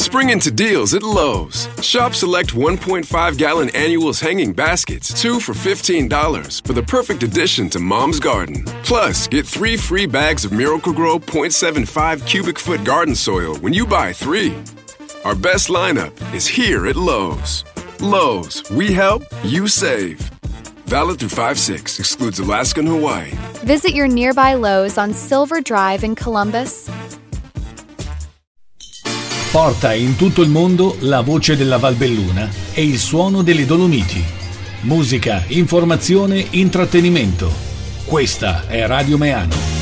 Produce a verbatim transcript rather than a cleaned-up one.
Spring into deals at Lowe's. Shop select one point five gallon annuals hanging baskets, two for fifteen dollars, for the perfect addition to Mom's Garden. Plus, get three free bags of Miracle-Gro point seven five cubic foot garden soil when you buy three. Our best lineup is here at Lowe's. Lowe's, we help, you save. Valid through five six, excludes Alaska and Hawaii. Visit your nearby Lowe's on Silver Drive in Columbus. Porta in tutto il mondo la voce della Valbelluna e il suono delle Dolomiti. Musica, informazione, intrattenimento. Questa è Radio Meano.